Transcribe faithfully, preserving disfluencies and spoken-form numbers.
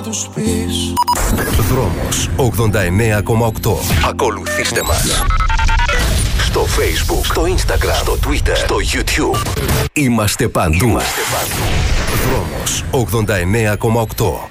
τους πεις. Δρόμος ογδόντα εννέα κόμμα οκτώ. Ακολουθήστε μας στο Facebook, στο Instagram, στο Twitter, στο YouTube. Είμαστε παντού. Είμαστε παντού. Δρόμος ογδόντα εννέα κόμμα οκτώ.